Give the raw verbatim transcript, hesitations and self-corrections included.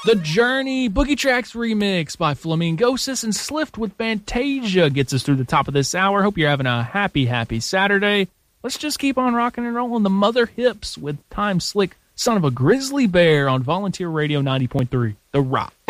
The Journey Boogie Tracks remix by Flamingosis and Slift with Fantasia gets us through the top of this hour. Hope you're having a happy, happy Saturday. Let's just keep on rocking and rolling. The Mother Hips with Time Slick, Son of a Grizzly Bear on Volunteer Radio ninety point three, The Rock.